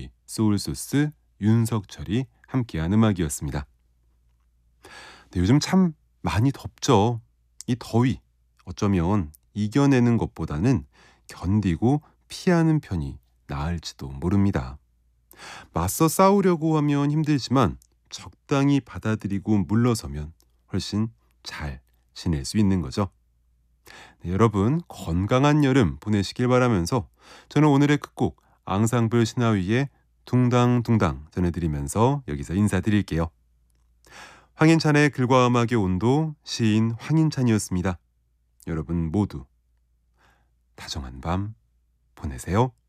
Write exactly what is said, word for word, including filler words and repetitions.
우리 소울소스 윤석철이 함께한 음악이었습니다. 네, 요즘 참 많이 덥죠. 이 더위 어쩌면 이겨내는 것보다는 견디고 피하는 편이 나을지도 모릅니다. 맞서 싸우려고 하면 힘들지만 적당히 받아들이고 물러서면 훨씬 잘 지낼 수 있는 거죠. 네, 여러분 건강한 여름 보내시길 바라면서 저는 오늘의 끝곡 앙상블 신화위의 둥당둥당 전해드리면서 여기서 인사드릴게요. 황인찬의 글과 음악의 온도, 시인 황인찬이었습니다. 여러분 모두 다정한 밤 보내세요.